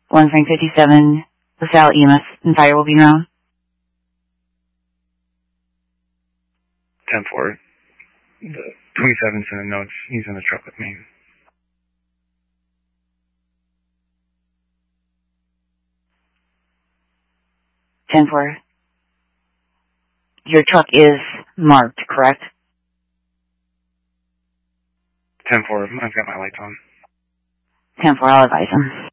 1 Frank 57, LaSalle EMS, and fire will be known. 10-4. The 27 sent a note. He's in the truck with me. Ten-4. Your truck is marked, correct? 10-4. I've got my lights on. 10-4, I'll advise him.